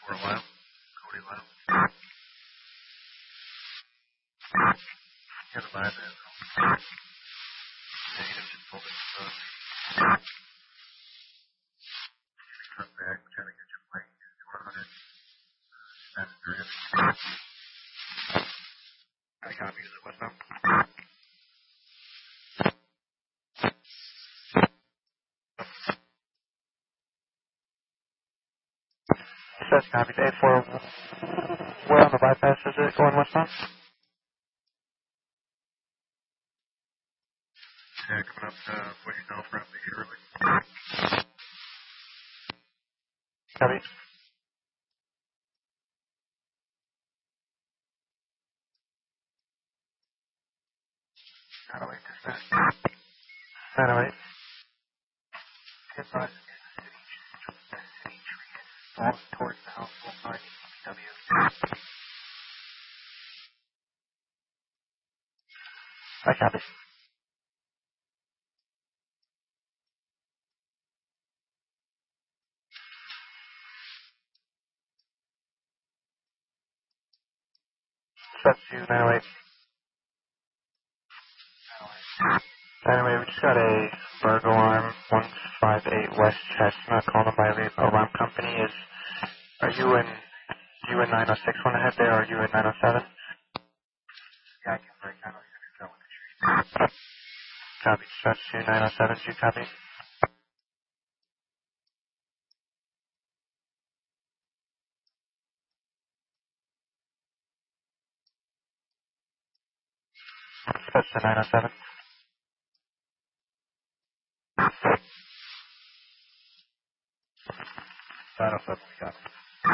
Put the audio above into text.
For a while. Cody Lau. You have a vibe there. Negative just pulled it stuff. Cut back, trying to get your plate to 400. That's good. Got a copy of the westbound. That's copy. 8-4. Where on the bypass is it going westbound? Yeah, coming up to what you know from the early. Copy. Gotta wait this back. 908. Hit bus. Walk towards the house. We'll find W. I copy. That's you, 908. 908, we just got a burglar alarm, 158 West Chestnut, calling by alarm company. Are you in 906 when I head there, or are you in 907? Yeah, I can break 906 go with the tree. Copy. That's you, 907, you copy. That's the 907. 907, we got it.